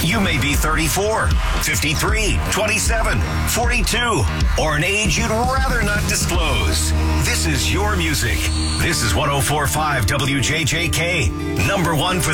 You may be 34, 53, 27, 42, or an age you'd rather not disclose. This is your music. This is 104.5 WJJK, number one for